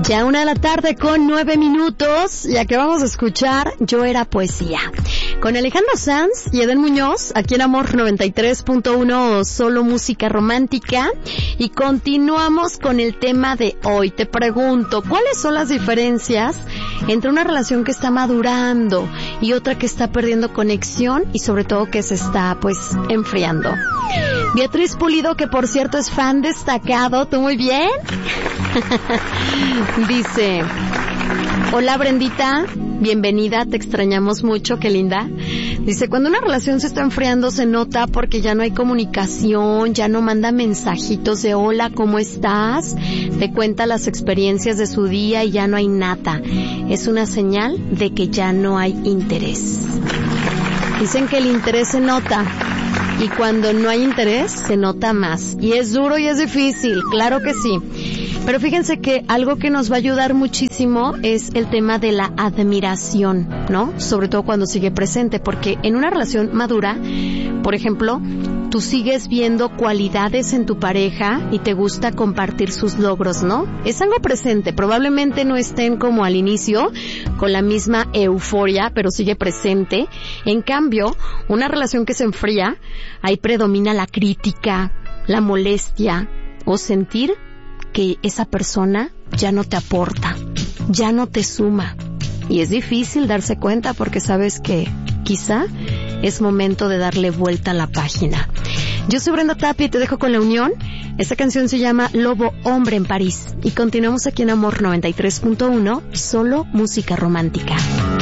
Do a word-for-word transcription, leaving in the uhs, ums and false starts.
Ya una de la tarde con nueve minutos, ya que vamos a escuchar Yo Era Poesía con Alejandro Sanz y Eden Muñoz, aquí en Amor noventa y tres punto uno, solo música romántica. Y continuamos con el tema de hoy. Te pregunto, ¿cuáles son las diferencias entre una relación que está madurando y otra que está perdiendo conexión y sobre todo que se está, pues, enfriando? Beatriz Pulido, que por cierto es fan destacado, ¿tú muy bien? Dice, hola Brendita, bienvenida, te extrañamos mucho, qué linda. Dice, cuando una relación se está enfriando se nota porque ya no hay comunicación, ya no manda mensajitos de hola, ¿cómo estás? Te cuenta las experiencias de su día y ya no hay nada. Es una señal de que ya no hay interés. Dicen que el interés se nota. Y cuando no hay interés, se nota más. Y es duro y es difícil, claro que sí. Pero fíjense que algo que nos va a ayudar muchísimo es el tema de la admiración, ¿no? Sobre todo cuando sigue presente, porque en una relación madura, por ejemplo, tú sigues viendo cualidades en tu pareja y te gusta compartir sus logros, ¿no? Es algo presente, probablemente no estén como al inicio con la misma euforia, pero sigue presente. En cambio, una relación que se enfría, ahí predomina la crítica, la molestia o sentir que esa persona ya no te aporta, ya no te suma. Y es difícil darse cuenta porque sabes que quizá es momento de darle vuelta a la página. Yo soy Brenda Tapia y te dejo con La Unión. Esta canción se llama Lobo Hombre en París. Y continuamos aquí en Amor noventa y tres punto uno, solo música romántica.